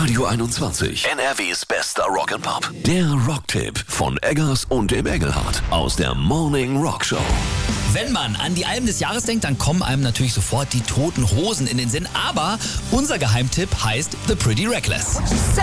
Radio 21, NRWs bester Rock'n'Pop. Der Rocktipp von Eggers und dem Engelhardt aus der Morning Rock Show. Wenn man an die Alben des Jahres denkt, dann kommen einem natürlich sofort die Toten Hosen in den Sinn. Aber unser Geheimtipp heißt The Pretty Reckless.